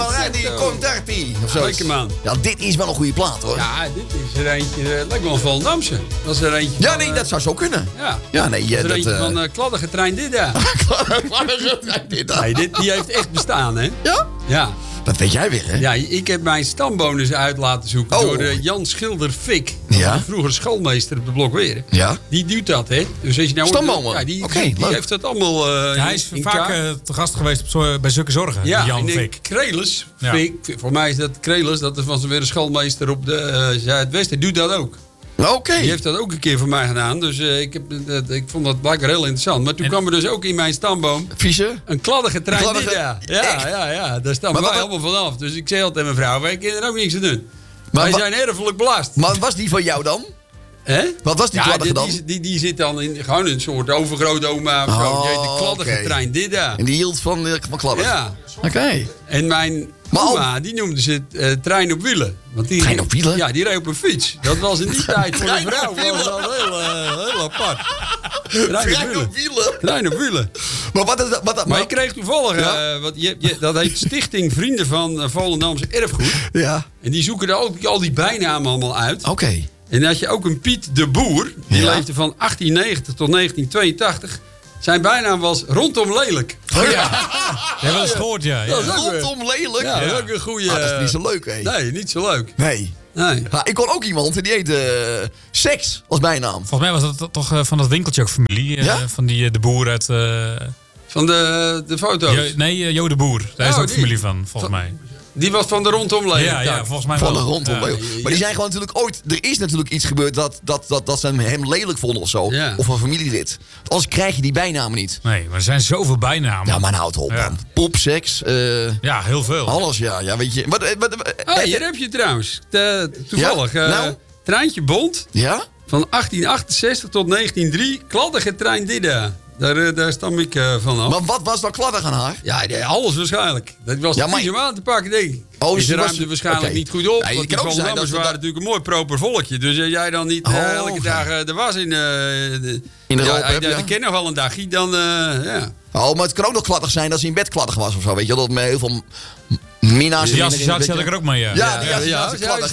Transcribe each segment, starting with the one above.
die Concerti. Of zo. Lekker man. Ja, dit is wel een goede plaat hoor. Ja, dit is er eentje, lijkt wel een Volendamse. Dat is er eentje Ja, van, nee, dat zou zo kunnen. Ja, Ja, nee, dat is er dat... eentje van Kladdige Trein Didda. Nee, die heeft echt bestaan, hè? Ja? Ja. Dat weet jij weer, hè? Ja, ik heb mijn stambonus uit laten zoeken door Jan Schilder-Fik. Ja? Vroeger schoolmeester op de Blokweren. Ja? Die doet dat, hè? Dus als je nou Stambomen? Ja, die Oké, leuk. heeft dat allemaal Hij is in vaak kaart. te gast geweest bij Zulke Zorgen. Ja, Jan en Vik. Krelis. Ja. Fik, voor mij is dat Krelis. Dat was weer een schoolmeester op de Zuidwesten. Die doet dat ook. Oké. Die heeft dat ook een keer voor mij gedaan. Dus ik vond dat blijkbaar heel interessant. Maar toen kwam er dus ook in mijn stamboom Vieze? een kladdige trein. Kladdige- Ja. Daar staan Maar wij wat- allemaal vanaf. Dus ik zei altijd tegen mijn vrouw, wij kunnen er ook niks aan doen. Maar wij wa- zijn erfelijk belast. Maar was die van jou dan? Hè? Wat was die kladdige dan? Die zit dan in gewoon een soort overgrootoma of zo. Oh, Die heet de kladdige oké. trein Didda. En die hield van kladdig? Ja. Oké. En mijn Maar oma, die noemde ze trein op wielen. Want die, Trein op wielen? Ja, die reed op een fiets. Dat was in die tijd voor een Trein op vrouw. wielen? Was dat heel apart. Trein op wielen. Trein op wielen. Maar wat is dat? Maar ik kreeg toevallig, Ja? want dat heet Stichting Vrienden van Volendamse Erfgoed. Ja. En die zoeken er ook al die bijnamen allemaal uit. Oké. En dan had je ook een Piet de Boer. Die Ja. leefde van 1890 tot 1982. Zijn bijnaam was Rondom Lelijk. Oh ja. Ja, wel eens gehoord, ja. Dat is ook Rondom lelijk. Ja, dat is ook een goede... Ah, dat is niet zo leuk, hè? Nee, niet zo leuk. Nee. Nee. Ja, ik kon ook iemand en die heette Seks als bijnaam. Volgens mij was dat toch van dat winkeltje ook familie. Ja? Van de boer uit... Van de foto's. Jo de Boer. Daar is Oh, ook die. familie van, volgens mij. Die was van de Rondom Lelijk. Ja, volgens mij Van de wel. rondom. Ja. Maar die zijn gewoon natuurlijk ooit... Er is natuurlijk iets gebeurd dat ze hem lelijk vonden of zo. Ja. Of een familielid. Anders krijg je die bijnamen niet. Nee, maar er zijn zoveel bijnamen. Ja, maar houd op, Ja. man. Pop, seks, Ja, heel veel. alles, ja. Ja, weet je. Hier heb je trouwens. Toevallig. Ja? Nou? Treintje Bond. Ja? Van 1868 tot 1903. Kladdige trein Didda. Daar stam ik van af. Maar wat was dan kladdig aan haar? Ja, alles waarschijnlijk. Dat was Ja, te maar- vies om aan te pakken, denk ik. Oh, Die ze was- ruimde waarschijnlijk oké. niet goed op. Nee, Want het kan die ook zijn Volendammers dat- waren natuurlijk een mooi proper volkje. Dus jij dan niet elke dag de was in de rook hebt, ja. Ik ken nog wel een dagje, dan ja. Oh, maar het kan ook nog kladdig zijn dat ze in bed kladdig was of zo. Weet je, dat met heel veel minnaars. Die associatie had ik er ook mee, ja. Ja, die associatie kladdig.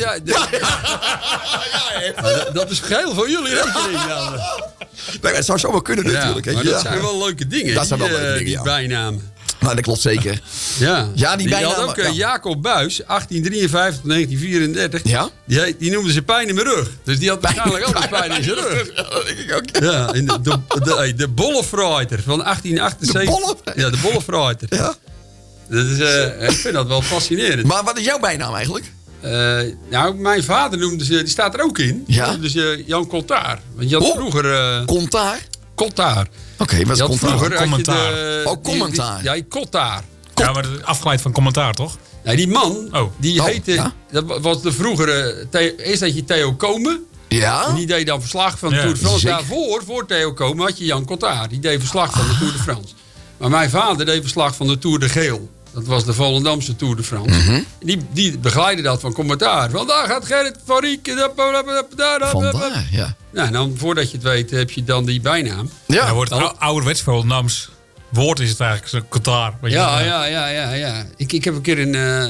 Dat is geheel voor jullie rekening dan. Nee, het zou zomaar kunnen natuurlijk. maar weet je. dat zijn wel leuke dingen. Dat zijn wel die, leuke dingen, die ja. bijnamen. Nou, dat klopt zeker. Ja, Ja, die had bijnamen, ook ja. Jacob Buis, 1853 tot 1934. Ja? Die noemde ze pijn in mijn rug. Dus die had waarschijnlijk ook een pijn in zijn rug. Ja, dat denk ik ook. Ja, en de Bollefreiter van 1878. De Bollefreiter? Ja, de Bollefreiter. Ja. Dat is, ik vind dat wel fascinerend. Maar wat is jouw bijnaam eigenlijk? Nou, mijn vader noemde ze, die staat er ook in. Ja? Die noemde ze Jan Coltaar. Want je had Oh. vroeger... Contaar? Coltaar. Oké, wat is Je had contaar? vroeger had je Commentaar. Commentaar. Ja, Coltaar. Ja, maar afgeleid van commentaar, toch? Nou, die man, Oh. die Oh, heette... ja? Dat was de vroegere... Eerst had je Theo Komen. Ja? En die deed dan verslag van de Ja, Tour de France. zeker. Daarvoor, voor Theo Komen, had je Jan Coltaar. Die deed verslag van de Tour de France. Maar mijn vader deed verslag van de Tour de Geel. Dat was de Volendamse Tour de France. Die begeleidde dat van commentaar. Vandaag gaat Gerrit van Riek... Vandaar, ja. Nou, en dan, voordat je het weet, heb je dan die bijnaam. Ja. Daar wordt ouderwets Volendams woord is het eigenlijk, zo'n commentaar. weet je. Ja. Ik heb een keer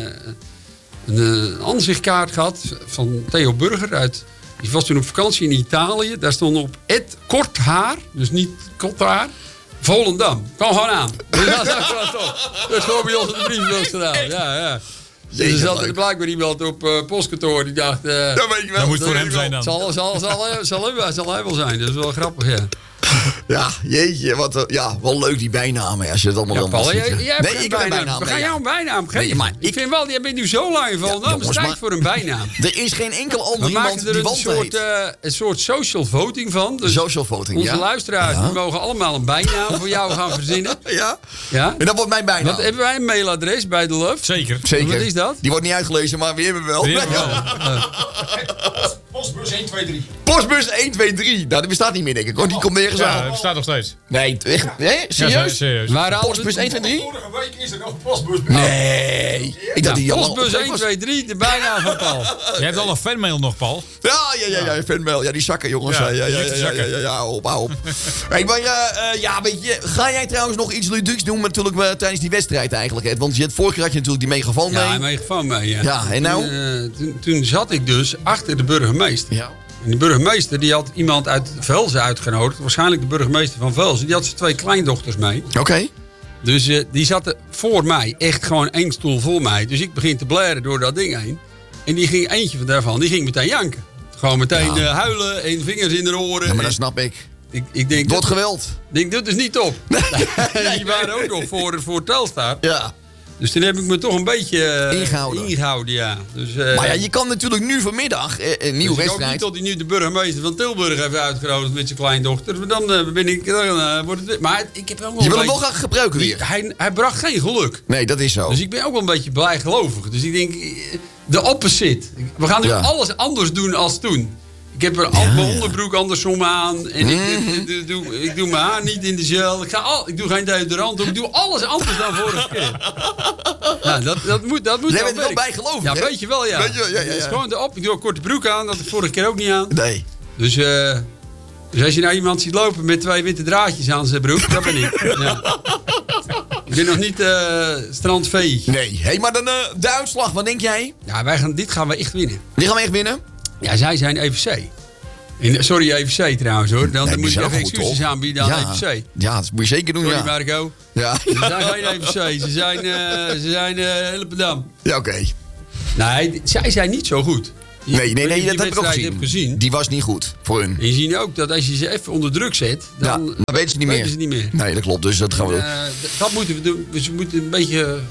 een aanzichtkaart gehad van Theo Burger uit... Die was toen op vakantie in Italië. Daar stond op Ed Kort Haar, dus niet kort haar, Volendam. Kwam gewoon aan. Dus dat is echt wel top. Dat is gewoon bij ons in de brievenbus gedaan. Ja. Dus er zat er blijkbaar iemand op postkantoor die dacht... Dat weet ik wel. Dat moet voor hem zijn dan. Zal hij wel zijn. Dat is wel grappig, ja. Ja, jeetje. Wel leuk die bijnamen. Als je het allemaal Ja, allemaal Paul, ziet, jij ja. hebt Nee, geen ik heb een bijnaam. bijnaam. We gaan nee, jou een bijnaam geven. Nee, maar ik vind wel, jij bent nu zo lang in Volendam. Het is jongens, tijd maar- voor een bijnaam. Er is geen enkel ander We iemand maken er die een Walter heet. soort social voting van. Dus Social voting, onze ja. luisteraars Ja. die mogen allemaal een bijnaam voor jou gaan verzinnen. Ja? Ja? En dat wordt mijn bijnaam. Wat, hebben wij een mailadres bij de Love? Zeker. Zeker. Wat is dat? Die wordt niet uitgelezen, maar we hebben wel. Die hebben we wel. Postbus 123. Postbus 123. Nou, die bestaat niet meer, denk ik. Hoor. Die komt nergens Ja, aan. het bestaat nog steeds. Nee, echt? Nee? Serieus? Ja, serieus. Waren Postbus alle- 123? Vorige week is er nog een postbus. Nee. Ik dacht die allemaal Postbus op 1, was. 2, 3, de bijnaam van Paul. Je hebt al een fanmail nog, Paul. Ja, fanmail. Ja, die zakken, jongens. Ja, Ja, hou op. Hey, maar weet je, ga jij trouwens nog iets ludieks doen natuurlijk tijdens die wedstrijd eigenlijk? Hè? Want vorig keer had je natuurlijk die megafoon mee. Ja, een megafoon mee, ja. Ja, en nou? Toen zat ik dus achter de burgemeester. Ja. En die burgemeester die had iemand uit Velzen uitgenodigd. Waarschijnlijk de burgemeester van Velzen. Die had zijn 2 kleindochters mee. Oké. Dus die zaten voor mij. Echt gewoon 1 stoel voor mij. Dus ik begin te blaren door dat ding heen. En die ging eentje daarvan. Die ging meteen janken. Gewoon meteen huilen en vingers in de oren. Ja, maar dat snap ik. Ik denk, Door het geweld. denk, dit is niet top. Die waren ook nog voor Telstar. Ja. Dus toen heb ik me toch een beetje Ingehouden. ja. Dus, Maar ja, je kan natuurlijk nu vanmiddag een nieuwe dus ik hoop wedstrijd. niet dat hij nu de burgemeester van Tilburg heeft uitgenodigd met zijn kleindochter. Maar dan ben ik... wordt het, maar ik heb wel Je wil hem wel graag gebruiken weer. Hij bracht geen geluk. Nee, dat is zo. Dus ik ben ook wel een beetje blijgelovig. Dus ik denk, de opposite. We gaan nu alles anders doen als toen. Ik heb mijn onderbroek andersom aan. En ik doe mijn haar niet in de gel. Ik doe geen deodorant op. Ik doe alles anders dan vorige keer. Nou, dat moet Jij bent wel werken. bijgelovig, Ja, hè? weet je wel, ja. Weet je, ja. Het is gewoon ik doe een korte broek aan. Dat had ik vorige keer ook niet aan. Nee. Dus als je nou iemand ziet lopen met 2 witte draadjes aan zijn broek, dat ben ik. Ja. Ik ben nog niet strandveeg. Nee. Hey, maar dan de uitslag, wat denk jij? Ja, dit gaan we echt winnen. Die gaan we echt winnen? Ja, zij zijn EVC. Sorry EVC trouwens hoor. Dan Nee, moet die je zijn even goed, excuses toch? aanbieden aan EVC. Ja, dat moet je zeker doen, Sorry ja. Marco. Ja. Ze zijn geen EVC. Ze zijn Helpendam. Ja, oké. Nee, zij zijn niet zo goed. Nee, die dat heb ik ook wedstrijd gezien. Die was niet goed voor hun. En je ziet ook dat als je ze even onder druk zet, dan weten ze niet meer. Nee, dat klopt. Dus dat gaan we doen. Dat moeten we doen. Dus we moeten een beetje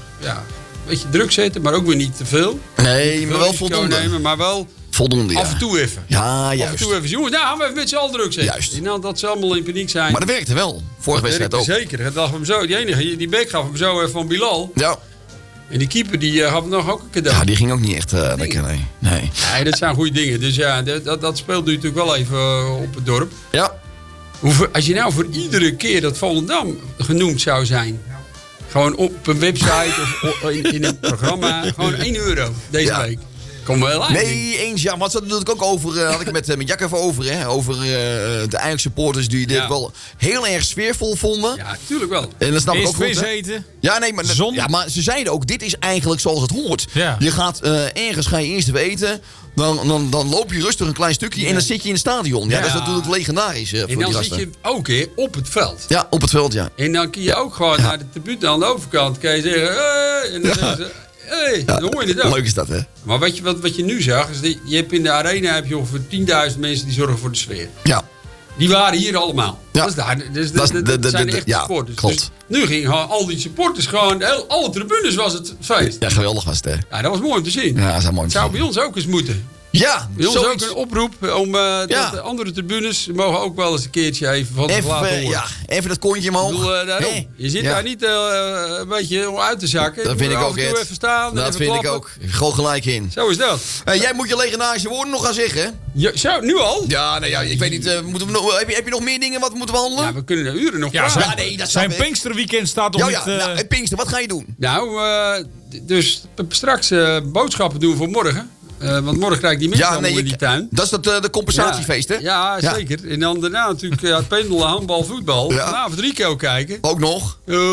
druk zetten, maar ook weer niet te veel. Nee, maar wel risico voldoende. nemen, maar wel Voldoende, ja. af en toe even. Ja, Af en juist. toe even. Jongens, nou gaan we even met z'n allen druk zetten. Juist. En dan dat ze allemaal in paniek zijn. Maar dat werkte wel. Vorige wedstrijd ook. Zeker. Het lag hem zo. Die enige, die bek gaf hem zo van Bilal. Ja. En die keeper die gaf hem nog ook een cadeau. Ja, die ging ook niet echt lekker, nee. Nee, dat zijn goede dingen. Dus ja, dat speelt nu natuurlijk wel even op het dorp. Ja. Als je nou voor iedere keer dat Volendam genoemd zou zijn. Gewoon op een website of in een programma. Gewoon €1 deze week. Kom wel uit. Nee, eens ja. Maar het zat natuurlijk ook over, had ik het met Jack even over, hè. Over de Ajax supporters die dit wel heel erg sfeervol vonden. Ja, natuurlijk wel. En dat snap ik ook Eerst goed, vis hè. eten. Ja, nee, maar, Zon. ja, maar ze zeiden ook, dit is eigenlijk zoals het hoort. Ja. Je gaat ergens ga je eerst even eten. Dan loop je rustig een klein stukje en dan zit je in het stadion. Ja, dat is natuurlijk legendarisch voor en die dan gasten. zit je ook op het veld. Ja, op het veld, ja. En dan kun je ook gewoon naar de tribune aan de overkant kan je zeggen... Hey, en dan zeggen ze... Hey, dan hoor je het ook. Leuk is dat, hè? Maar wat je nu zag, is je hebt in de arena heb je ongeveer 10.000 mensen die zorgen voor de sfeer. Ja. Die waren hier allemaal. Ja. Dat zijn de echte supporters. klopt. Dus nu gingen al die supporters gewoon... Alle tribunes was het feest. Ja, geweldig was het, hè? Ja, dat was mooi om te zien. Ja, dat is mooi. Het zou bij ons ook eens moeten. Ja, Bij ons zoiets. ook een oproep om dat de andere tribunes mogen ook wel eens een keertje even van zich laten horen. Ja, even dat kontje Ik omhoog. bedoel, daarom. Hè? Je zit Ja. daar niet een beetje om uit te zakken. Dat Je vind moet ik af ook, en toe Ed. even staan. Dat even vind klappen. ik ook. Gewoon gelijk in. Zo is dat. Jij moet je legendarische woorden nog gaan zeggen. Zo, nu al? Ja, nou ja, ik weet niet. Moeten we nog, heb je nog meer dingen wat we moeten behandelen? Ja, we kunnen er uren nog Ja, praten. zijn, nee, dat zijn snap ik. Pinksterweekend staat nog Ja, niet... nou, Pinkster, wat ga je doen? Nou, dus straks boodschappen doen voor morgen. Want morgen krijg ik die mensen allemaal in die tuin. Dat is de compensatiefeest, hè? Ja, zeker. En dan daarna natuurlijk het pendelen, handbal, voetbal. Ja. Vanavond Rico kijken. Ook nog.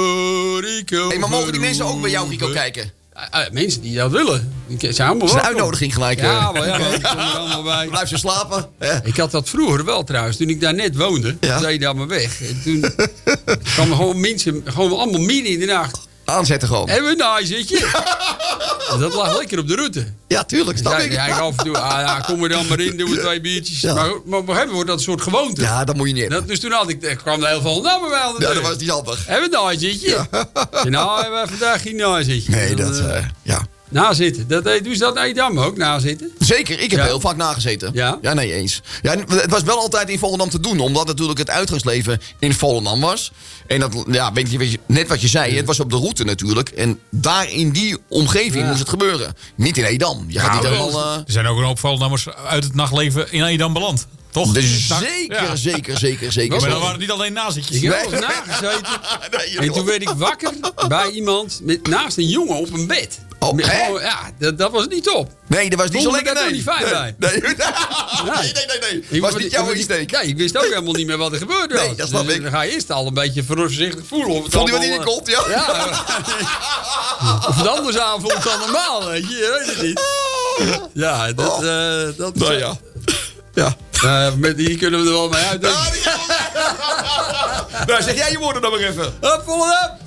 Rico. Hey, maar mogen die mensen ook bij jou, Rico, kijken? Mensen die dat willen. Die zijn allemaal Dat is een welkom. uitnodiging gelijk. Ja, maar ja, die komen er allemaal bij. Blijf ze slapen. Hè? Ik had dat vroeger wel trouwens. Toen ik daar net woonde, Ja. deed ik daar maar weg. En toen kwamen gewoon mensen, gewoon allemaal midden in de nacht. Aanzetten gewoon. Hebben we een naaizitje? En dat lag lekker op de route. Ja, tuurlijk, snap ik. Ja, ik af en toe, kom er dan maar in, doen we 2 biertjes. Ja. Maar op een gegeven moment wordt dat een soort gewoonte. Ja, dat moet je niet hebben. Dus toen kwam er heel veel namen bij aan de Ja, deur. dat was niet handig. Hebben we een naaizitje? Nou, hebben we vandaag geen naaizitje. Nee, Dan, dat... ja. nazitten. Doen ze dat naar Edam ook, nazitten? Zeker, ik heb Ja. heel vaak nagezeten. Ja? Ja, nee, eens. Ja, het was wel altijd in Volendam te doen, omdat natuurlijk het uitgangsleven in Volendam was. En dat, ja, weet je, net wat je zei, het was op de route natuurlijk. En daar in die omgeving moest het gebeuren. Niet in Edam. Je gaat niet helemaal... Er zijn ook een hoop Volendammers uit het nachtleven in Edam beland. Toch? Dus Ja. zeker. Maar dan waren het niet alleen nazitjes. Ik heb wel eens nagezeten. En toen werd ik wakker bij iemand naast een jongen op een bed. Oh, hè? Oh, ja, dat was niet op. Nee, dat was niet zo Voelde lekker. daar Nee. toch niet fijn bij? Nee. Was niet jouw insteek. Ja, ik wist ook helemaal niet meer wat er gebeurde. Nee, dat snap ik. Dan ga je eerst al een beetje voorzichtig voelen. Of het Vond hij wat in allemaal, je kont, ja? Ja. Of het anders aanvoelt dan normaal, weet je. Je weet het niet. Ja, dat... Nou ja. Ja. Met die kunnen we er wel mee uit. Nou, zeg jij je woorden dan maar even. Hup, volgende!